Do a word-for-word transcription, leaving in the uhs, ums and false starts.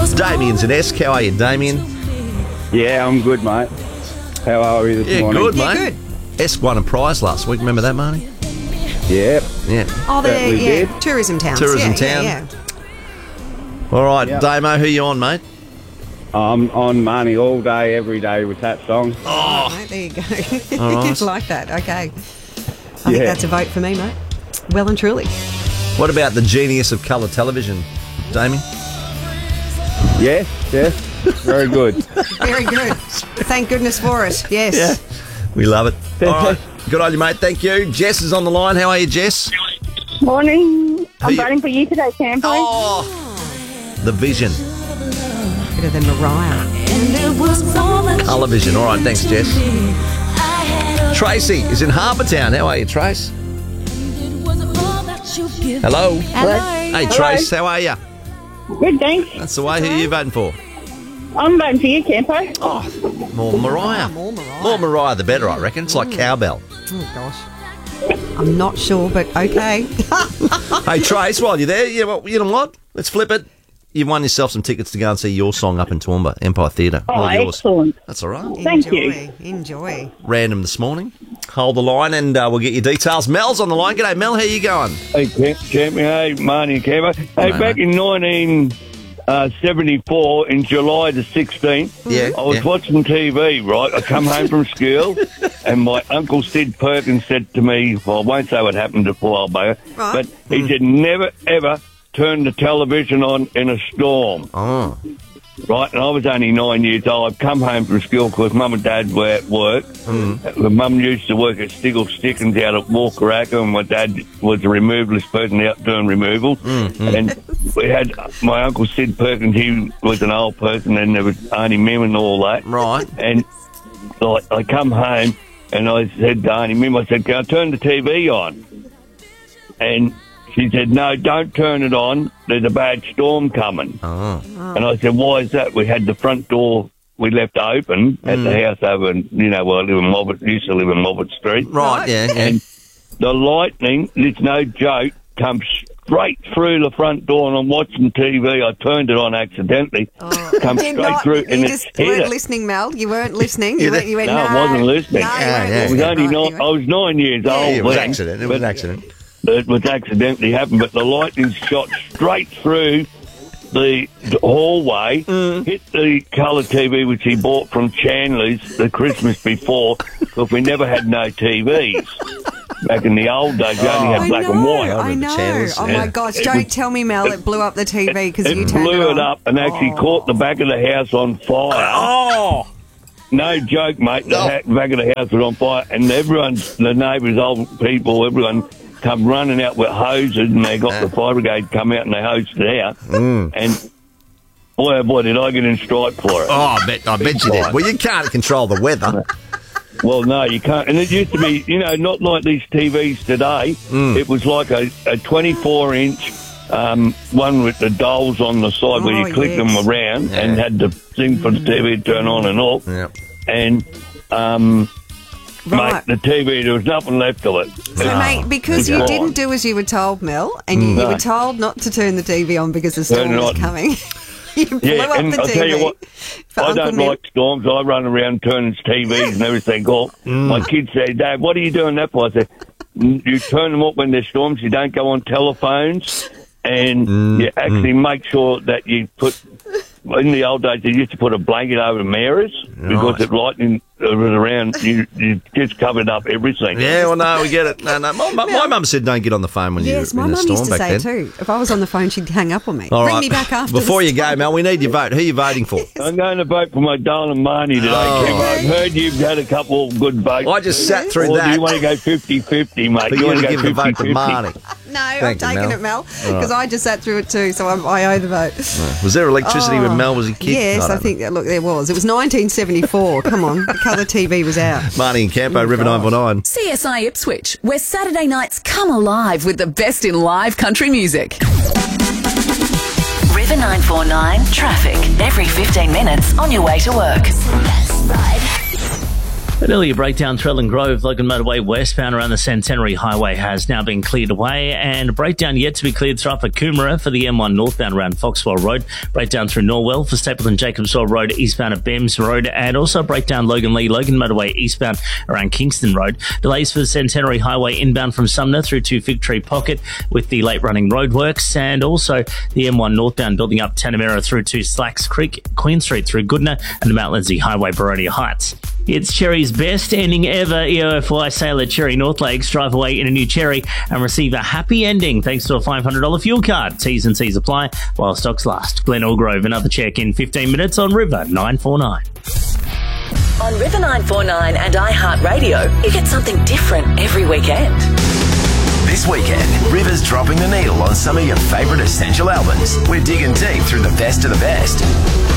Damien's in Esk. How are you, Damien? Yeah, I'm good, mate. How are we this Yeah, morning? good, Yeah, mate. good. Esk won a prize last week. Remember that, Marnie? Yeah. Yeah. Oh, they're, Certainly yeah, did. tourism towns. Tourism yeah, town. Yeah, yeah. All right, Yep. Damo, who you on, mate? I'm on money all day, every day with that song. Oh, mate, there you go. All right. like that. Okay. I think Yeah. that's a vote for me, mate. Well and truly. What about the genius of colour television, Damien? Yes, yes. Very good. Very good. Thank goodness for it. Yes. We love it. All right. Good on you, mate. Thank you. Jess is on the line. How are you, Jess? Morning. I'm you- voting for you today, Campo. Oh, the vision. Better than Mariah. Colour vision. All right, thanks, Jess. Tracy is in Harbour Town. How are you, Trace? Hello. Hello. Hey, Trace. How are you? Good, thanks. That's the way. Who are you voting for? I'm voting for you, Campo. Oh, more Mariah. More Mariah. More Mariah, the better, I reckon. It's like cowbell. Oh, gosh. I'm not sure, but okay. Hey, Trace, while you're there, yeah, well, you know what? Let's flip it. You've won yourself some tickets to go and see your song up in Toowoomba, Empire Theatre. Oh, All yours. excellent. That's all right. Thank Enjoy. you. Enjoy. Random this morning. Hold the line and uh, we'll get your details. Mel's on the line. G'day, Mel. How you going? Hey, Cam- champion. Hey, Marnie and Campo. Hey, Hello, back mate. in nineteen seventy-four, in July the sixteenth, Yeah, I was yeah. watching T V, right? I come home from school, and my uncle Sid Perkins said to me, well, I won't say what happened to poor old bugger, Right. but he said, never, ever turn the television on in a storm. Oh, Right, and I was only nine years old. I'd come home from school because Mum and Dad were at work. Mm. Mum used to work at Stiggle Stickins out at Walkeracca, and my dad was a removalist person out doing removals. Mm. And we had my uncle Sid Perkins. He was an old person, and there was Auntie Mim and all that. right. And I, I come home, and I said to Auntie Mim, I said, can I turn the T V on? And she said, no, don't turn it on. There's a bad storm coming. Oh. And I said, why is that? We had the front door we left open at the house over, in, you know, where I live in Mobbit, used to live in Mobbit Street. Right, yeah, yeah. And the lightning, it's no joke, comes straight through the front door, and I'm watching T V. I turned it on accidentally. Oh. Come Did straight not- through, you and it just hit weren't it. listening, Mel. You weren't listening. You You went, did- you went, No, I no. wasn't listening. No, you Yeah, weren't yeah. I was listening. only Right, nine, you I was nine years old. Yeah, it was then, accident. It but was accident. It was accidentally happened, but the lightning shot straight through the hallway, Mm. hit the colour T V which he bought from Chandler's the Christmas before, because we never had no T Vs. Back in the old days, you only I had black know, and white. I remember know. Chandler's, Oh, yeah. my gosh. It Don't was- tell me, Mel, it blew up the T V because It you turned blew it it on. up and actually caught the back of the house on fire. Oh! No joke, mate. The No. ha- back of the house was on fire, and everyone, the neighbours, old people, everyone come running out with hoses, and they got the fire brigade come out and they hosed it out. Mm. And boy, oh boy, did I get in strike for it. Oh, I bet, I bet you did. Well, you can't control the weather. Well, no, you can't. And it used to be, you know, not like these T Vs today. Mm. It was like a, a twenty-four inch um, one with the dials on the side where Oh, you click yes. them around Yeah. and had the thing for the T V to turn on and off. Yeah. And, um, Right. mate, the T V, there was nothing left of it. So, mate, because you Gone. didn't do as you were told, Mel, and you, you No. were told not to turn the T V on because the storm Turn it was on. coming, you blew Yeah, up and the I'll T V. tell you what, for I Uncle don't Mick. like storms. I run around turning T Vs and everything off. My kids say, Dad, what are you doing that for? I say, "Mm, you turn them off when there's storms. You don't go on telephones. And you actually make sure that you put, in the old days, they used to put a blanket over the mirrors because Right. if lightning was around, you, you just covered up everything. Yeah, well, no, we get it. No, no. My, my, my mum said don't get on the phone when Yes, you're my in a mum storm used to back say then. it too. If I was on the phone, she'd hang up on me. All Ring right. me back after. Before the you go, storm. Mel, we need your vote. Who are you voting for? I'm going to vote for my darling Marnie today, Oh. Kim. I've heard you've had a couple of good votes. I just sat through Or do that. you want to go fifty-fifty, mate? For you you want to to give go the vote to fifty-fifty? Marnie. No, I'm Thank you, taking Mel. it, Mel, because I just sat through it too, so I, I owe the vote. Was there electricity Oh, when Mel was a kid? Yes, I, don't think that. Look, there was. It was nineteen seventy-four. Come on, the colour T V was out. know. Marnie and Campo, River nine four nine. C S I Ipswich, where Saturday nights come alive with the best in live country music. River nine four nine traffic every fifteen minutes on your way to work. An earlier breakdown, Trellan Grove, Logan Motorway westbound around the Centenary Highway has now been cleared away, and a breakdown yet to be cleared through Upper Coomera for the M one northbound around Foxwell Road, breakdown through Norwell for Stapleton Jacobswell Road eastbound at Beams Road, and also breakdown Logan Lee, Logan Motorway eastbound around Kingston Road. Delays for the Centenary Highway inbound from Sumner through to Fig Tree Pocket with the late running roadworks, and also the M one northbound building up Tanamera through to Slacks Creek, Queen Street through Goodna, and the Mount Lindsay Highway, Baronia Heights. It's Cherry's best ending ever. E O F Y sailor Cherry North Lakes drive away in a new Cherry and receive a happy ending thanks to a five hundred dollars fuel card. T's and C's apply while stocks last. Glen Allgrove, another check in fifteen minutes on River nine forty-nine. On River nine forty-nine and iHeartRadio, you get something different every weekend. This weekend, River's dropping the needle on some of your favourite essential albums. We're digging deep through the best of the best.